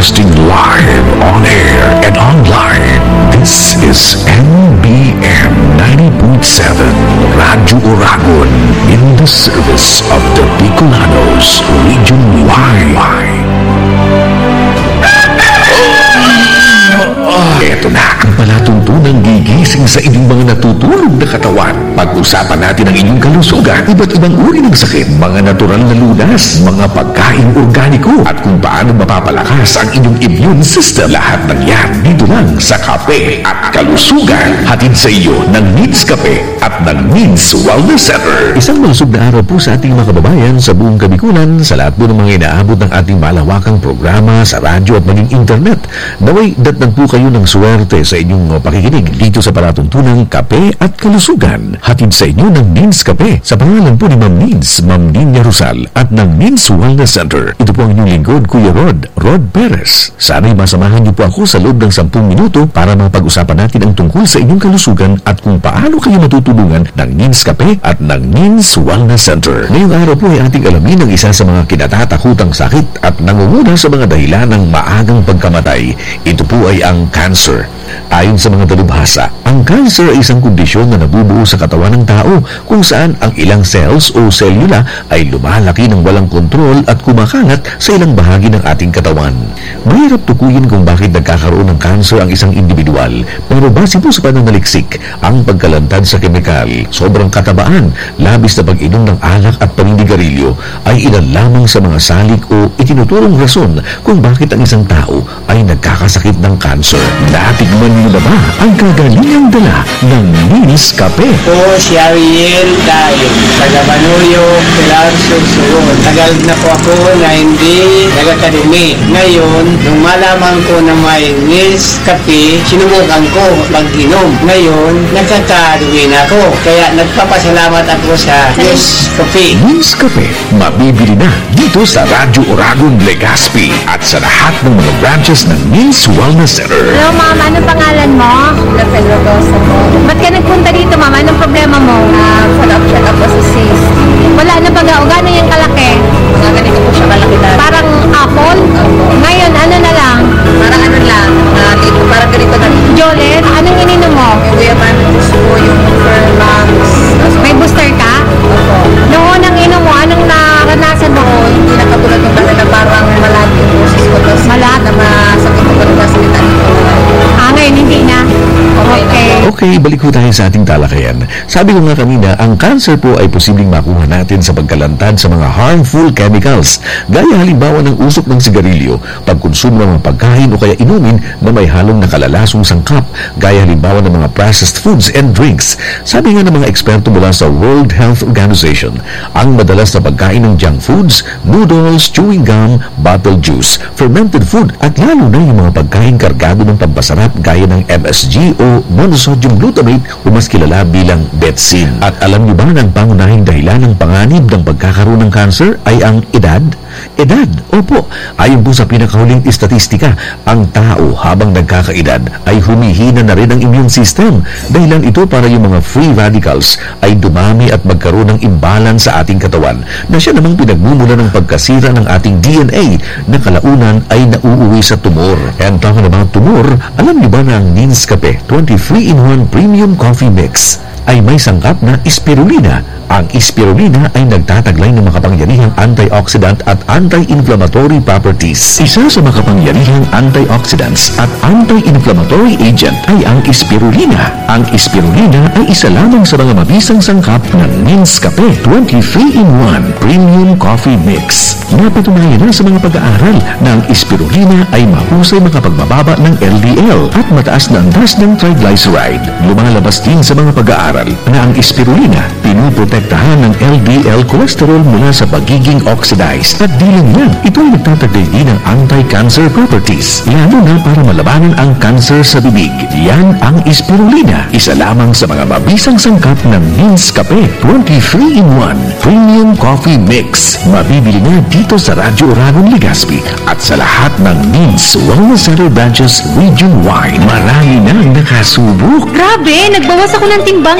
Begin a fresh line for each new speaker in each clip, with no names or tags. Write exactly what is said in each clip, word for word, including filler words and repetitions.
Broadcasting live on air and online. This is M B M ninety point seven Radyo Oragon in the service of the Bicolanos region-wide. Ito na ang palatuntunang gigising sa inyong mga natutulog na katawan. Pag-usapan natin ang inyong kalusugan, iba't ibang uri ng sakit, mga natural na lunas, mga pagkain organiko, at kung paano mapapalakas ang inyong immune system. Lahat ng yan dito lang sa Kape at Kalusugan. Hatid sa iyo ng Needs Kape at ng Needs Wellness Center. Isang malusog na araw po sa ating mga kababayan sa buong Kabikulan, sa lahat po ng mga inaabot ng ating malawakang programa sa radyo at maging internet. Naway datnan po kayo ng swerte sa inyong pakikinig dito sa palatuntunang Kape at Kalusugan. Hatid sa inyo ng Nins Kape sa pangalan po ni Ma'am Nins, Ma'am Ninya Rosal at ng Nins Wellness Center. Ito po ang inyong lingkod, Kuya Rod, Rod Perez. Sana'y masamahan niyo po ako sa loob ng sampung minuto para mapag-usapan natin ang tungkol sa inyong kalusugan at kung paano kayo matutulungan ng Nins Kape at ng Nins Wellness Center. Ngayong araw po ay ating alamin ang isa sa mga kinatatakutang sakit at nangunguna sa mga dahilan ng maagang pagkamatay. Ito po ay ang cancer. Ayon sa mga dalubhasa, ang cancer ay isang kondisyon na nabubuo sa katawan ng tao kung saan ang ilang cells o selula ay lumalaki ng walang kontrol at kumakalat sa ilang bahagi ng ating katawan. Mahirap tukuyin kung bakit nagkakaroon ng cancer ang isang individual, pero base po sa pananaliksik, ang pagkalantad sa kemikal, sobrang katabaan, labis na pag-inom ng alak at paninigarilyo ay ilan lamang sa mga salik o itinuturong rason kung bakit ang isang tao ay nagkakasakit ng cancer. Natikman niyo na ba ang kagalingang dala ng Nins Kape?
Po si Ariel Dayo, taga Manuyo, Pilar, Sursugon. Tagal na po ako na hindi nag-akademi. Ngayon, nung malaman ko na may Nins Kape, sinubukan ko mag-inom. Ngayon, nagkakaluwi na ako. Kaya nagpapasalamat ako sa Nins Kape.
Nins Kape, mabibili na dito sa Radyo Oragon, Legazpi at sa lahat ng mga branches ng Nins Wellness Center.
Hello, ma'am. Anong pangalan mo?
La Pedrosa po.
Ba't ka nagpunta dito, ma'am? Anong problema mo?
Uh, follow-up check-up po sa cyst.
Wala na baga. O gano'n yung kalaki?
Mga ganito po siya kalaki na.
Parang apple?
Opo.
Ngayon, ano na lang?
Parang ano lang. Uh, dito, parang ganito na.
Jolet? Anong ininom mo?
Yung Guyaman po po, yung Fermax.
May booster ka?
Opo.
Noong unang inom mo, anong naranasan mo?
Oo, hindi na katulad ng dati na parang malaki yung boses ko. Tapos
Malat?
na masakit ko ng masalitan ko.
Ah, ngayon hindi na. Okay.
Okay, balik po tayo sa ating talakayan. Sabi ko nga kanina, ang cancer po ay posibleng makuha natin sa pagkalantad sa mga harmful chemicals. Gaya halimbawa ng usok ng sigarilyo, pagkonsumo ng mga pagkain o kaya inumin na may halong nakalalasong sangkap, gaya halimbawa ng mga processed foods and drinks. Sabi nga ng mga eksperto mula sa World Health Organization, ang madalas na pagkain ng junk foods, noodles, chewing gum, bottled juice, fermented food, at lalo na yung mga pagkain kargado ng pampasarap gaya ng M S G o monosodium glutamate o mas kilala bilang betsin. At alam niyo ba na ang pangunahing dahilan ng panganib ng pagkakaroon ng cancer ay ang edad? Edad, opo. Ayon po sa pinakahuling istatistika, ang tao habang nagkakaedad ay humihina na rin ang immune system. Dahilan ito para yung mga free radicals ay dumami at magkaroon ng imbalance sa ating katawan na siya namang pinagmumula ng pagkasira ng ating D N A na kalaunan ay nauuwi sa tumor. And talking about tumor, alam niyo ba na ang Nins Kape twenty-three in one Premium Coffee Mix ay may sangkap na spirulina. Ang spirulina ay nagtataglay ng makapangyarihang antioxidant at anti-inflammatory properties. Isa sa makapangyarihang antioxidants at anti-inflammatory agent ay ang spirulina. Ang spirulina ay isa lamang sa mga mabisang sangkap ng Nins Kape twenty-three in one Premium Coffee Mix. Napatunayan na sa mga pag-aaral na ang spirulina ay mahusay makapagbababa ng L D L at mataas na antas ng triglyceride. Lumalabas din sa mga pag-aaral na ang spirulina pinuprotektahan ng L D L cholesterol mula sa pagiging oxidized. At di lang yan, ito ay nagtataglay din ng anti-cancer properties, lalo na para malabanan ang cancer sa bibig. Yan ang spirulina, isa lamang sa mga mabisang sangkap ng Nins Kape twenty-three in one Premium Coffee Mix. Mabibili na dito sa Radyo Oragon, Legazpi at sa lahat ng Nins Wellness Center branches region-wide. Marami na nakasubok.
Grabe, nagbawas ako ng timbang.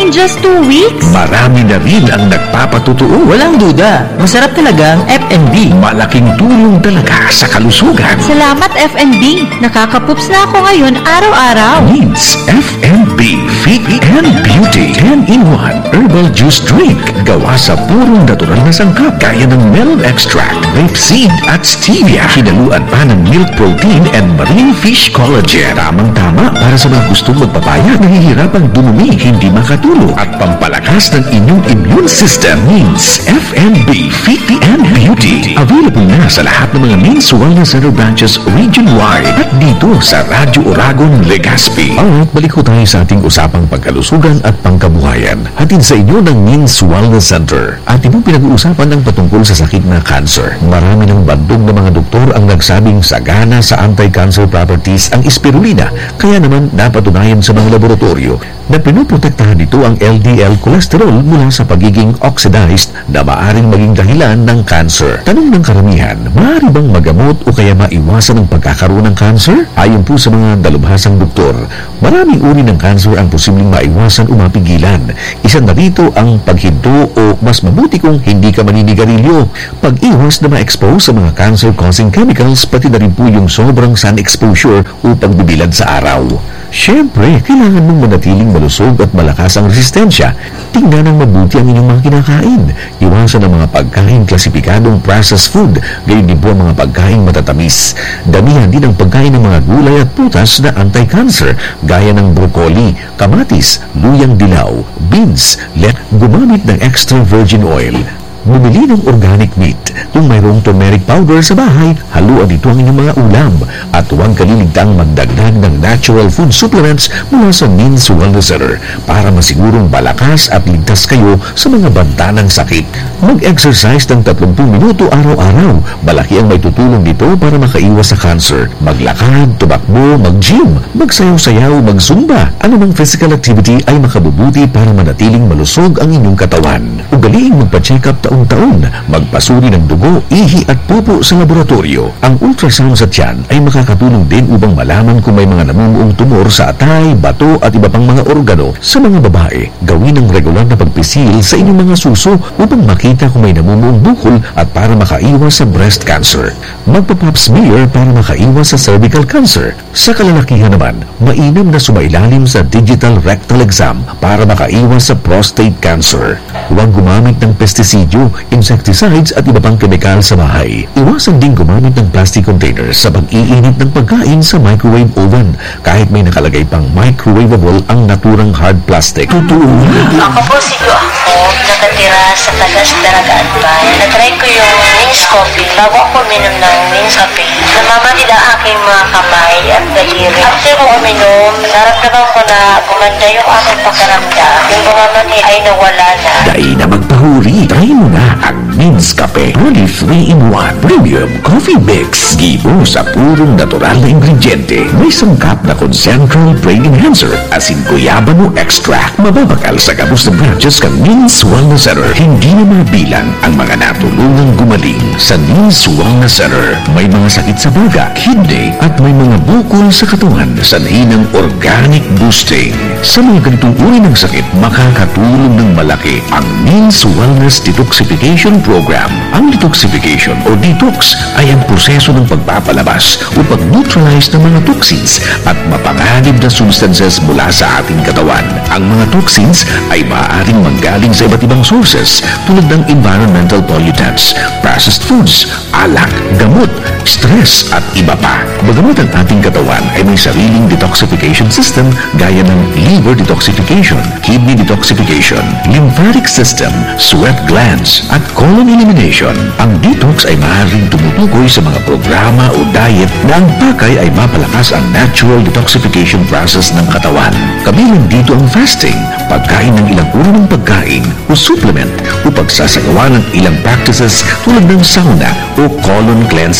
in just two weeks?
Marami na rin ang nagpapatutuo.
Walang duda, masarap talaga ang F and B.
Malaking tulong talaga sa kalusugan.
Salamat F and B. Nakakapups na ako ngayon araw-araw.
Means F and B Fit and Beauty ten in one Herbal Juice Drink. Gawa sa purong natural na sangkap gaya ng melon extract, rapeseed at stevia. Hinaluan pa ng milk protein and marine fish collagen. Tamang-tama para sa mga gustong magpapaya, nahihirapang dumumi, hindi makatulog at pampalakas ng inyong immune system. Means F and B Fit and Beauty. Available na sa lahat ng mga Means Wellness Center branches region-wide at dito sa Radyo Oragon, Legazpi. Alright, balik ko tayo sa ating usapang pagkalusugan at pangkabuhayan. Hatid sa inyo ng Means Wellness Center. At ibang pinag-uusapan ng patungkol sa sakit na cancer. Marami ng bandog na mga doktor ang nagsabing sagana sa anti-cancer properties ang spirulina. Kaya naman napatunayan sa mga laboratorio na pinuprotektahan nito ang L D L cholesterol mula sa pagiging oxidized na maaring maging dahilan ng cancer. Tanong ng karamihan, maaari bang magamot o kaya maiwasan ang pagkakaroon ng cancer? Ayon po sa mga dalubhasang doktor, maraming uri ng cancer ang posibleng maiwasan o mapigilan. Isa na rito ang paghinto o mas mabuti kung hindi ka maninigarilyo. Pag-iwas na ma-expose sa mga cancer-causing chemicals, pati na rin po yung sobrang sun exposure o pagbibilad sa araw. Siyempre, kailangan mong manatiling malusog at malakas ang resistensya. Tingnan ng mabuti ang inyong mga kinakain. Iwasan ang mga pagkain klasipikadong processed food, gayon din po ang mga pagkain matatamis. Damihan din ang pagkain ng mga gulay at prutas na anti-cancer, gaya ng broccoli, kamatis, luyang dilaw, beans, let gumamit ng extra virgin oil. Bumili ng organic meat. Kung mayroong turmeric powder sa bahay, haluan ito ang inyong mga ulam. At huwag kaliligtang magdagdag ng natural food supplements mula sa Means Wellness Center para masigurong malakas at ligtas kayo sa mga banta ng sakit. Mag-exercise ng thirty minuto araw-araw. Malaki ang may tutulong dito para makaiwas sa cancer. Maglakad, tumakbo, mag-gym, magsayaw-sayaw, mag-zumba. Anumang physical activity ay makabubuti para manatiling malusog ang inyong katawan. Ugaliing magpa-check up taon-taon, magpasuri ng dugo, ihi at pupo sa laboratorio. Ang ultrasound sa tiyan ay makakatulong din upang malaman kung may mga namumuong tumor sa atay, bato at iba pang mga organo. Sa mga babae, gawin ang regular na pagpisil sa inyong mga suso upang makita kung may namumuong bukol at para makaiwas sa breast cancer. Magpa-pap smear para makaiwas sa cervical cancer. Sa kalalakihan naman, mainam na sumailalim sa digital rectal exam para makaiwas sa prostate cancer. Huwag gumamit ng pestiside, insecticides at iba pang kemikal sa bahay. Iwasan din gumamit ng plastic containers sa pag-iinit ng pagkain sa microwave oven kahit may nakalagay pang microwavable ang naturang hard plastic. Totoo.
Ako po si Jo ako, nakatira sa Tagas Daragaan Bay. Natry ko yung Wings Coffee bago ako minom ng Wings Coffee. Namamatid ang aking mga kamay at daliri. After ko uminom, naramdaman ko na gumanda yung aking pagkaramdam. Yung bumamatid ay nawala na.
Dahil na magpahuri, try mo na ang Means Cafe Only three in one Premium Coffee Mix. Gibo sa purong natural na ingrediente. May sangkap na Concentral Brain Enhancer, asin guyabano extract. Mababagal sa gabos ng branches ng Means Wellness Center. Hindi na mabilang ang mga natulungang gumaling sa Means Wellness Center. May mga sakit sa baga, kidney at may mga bukol sa katawan sa ng organic boosting. Sa mga ganitong uri ng sakit, makakatulong ng malaki ang Means Wellness Detoxification Program. Ang detoxification o detox ay ang proseso ng pagpapalabas o pag-neutralize ng mga toxins at mapanganib na substances mula sa ating katawan. Ang mga toxins ay maaaring manggaling sa iba't ibang sources tulad ng environmental pollutants, processed foods, alak, gamot, stress at iba pa. Bagamat ang ating katawan ay may sariling detoxification system gaya ng liver detoxification, kidney detoxification, lymphatic system, sweat glands at colon elimination, ang detox ay maaaring tumutukoy sa mga programa o diet na ang pakay ay mapalakas ang natural detoxification process ng katawan. Kabilang dito ang fasting, pagkain ng ilang uri ng pagkain o supplement o pagsasagawa ng ilang practices tulad ng sauna o colon cleansing.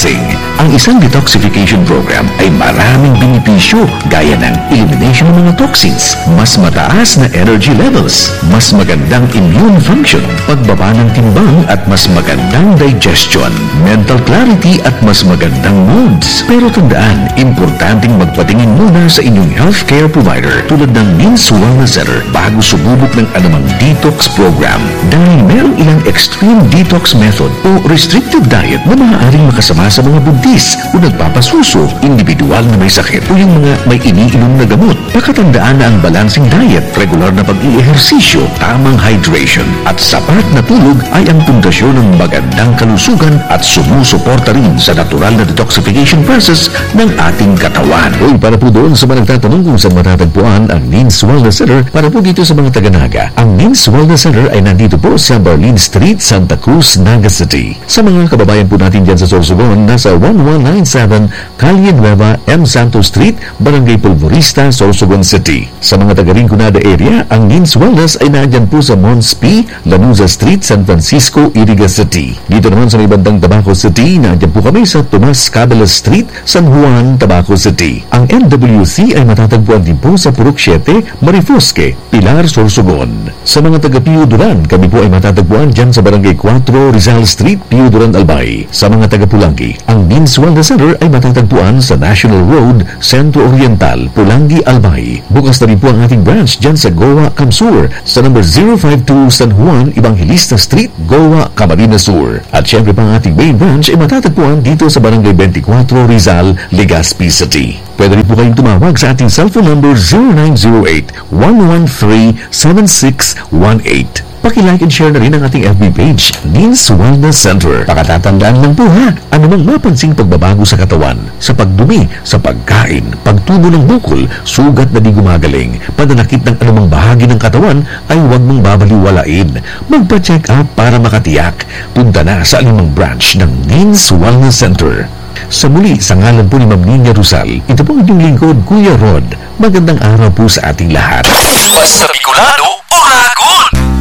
Ang isang detoxification program ay maraming benepisyo gaya ng elimination ng mga toxins, mas mataas na energy levels, mas magandang immune function, pagbaba ng timbang at mas magandang digestion, mental clarity at mas magandang moods. Pero tandaan, importanteng magpatingin muna sa inyong healthcare provider tulad ng Means Wellness Center bago sumubok ng anumang detox program dahil merong ilang extreme detox method o restricted diet na maaaring makasama sa mga buntis o nagpapasuso, individual na may sakit o yung mga may iniinom na gamot. Pakatandaan na ang balancing diet, regular na pag-i-ehersisyo, tamang hydration at sapat na tulog ay ang pundasyon ng magandang kalusugan at sumusuporta rin sa natural na detoxification process ng ating katawan. Uy, para po doon sa mga nagtatanong kung saan matatagpuan ang Means Wellness Center, para po dito sa mga taga-Naga, ang Means Wellness Center ay nandito po sa Barlin Street, Santa Cruz, Naga City. Sa mga kababayan po natin dyan sa Sorsogon, nasa one one nine seven Calle Nueva, M. Santos Street, Barangay Pulvorista, Sorsogon City. Sa mga taga-Rinconada area, ang Means Wellness ay nandyan po sa Mons P, Lanuza Street, San Francisco, Iriga City. Dito naman sa may bandang Tabaco City, nandyan po kami sa Tomas Cabelas Street, San Juan, Tabaco City. Ang N W C ay matatagpuan din po sa Purok siete, Marifosque, Pilar, Sorsogon. Sa mga taga-Pio Duran, kami po ay matatagpuan dyan sa Barangay four, Rizal Street, Pio Duran, Albay. Sa mga taga-Pulangi, ang Means Wellness Center ay matatagpuan sa National Road, Centro Oriental, Pulangi, Albay. Bukas na rin po ang ating branch dyan sa Goa, Camsur, sa number zero five two San Juan, Evangelista Street, Goa, Camarines Sur. At syempre pa ang ating main branch ay matatagpuan dito sa Barangay twenty-four, Rizal, Legazpi City. Pwede rin po kayong tumawag sa ating cellphone number zero nine zero eight, one one three, seven six one eight. Paki-like and share na rin ang ating F B page, Means Wellness Center. Pakatatandaan lang po ha, anumang mapansing pagbabago sa katawan, sa pagdumi, sa pagkain, pagtubo ng bukol, sugat na di gumagaling, pananakit ng anumang bahagi ng katawan, ay huwag mong babaliwalain. Magpa-check up para makatiyak. Punta na sa alimang branch ng Means Wellness Center. Sa muli, sa ngalan po ni Ma'am Nina Rusal, ito po ang inyong lingkod, Kuya Rod. Magandang araw po sa ating lahat.
Basta Bicolano,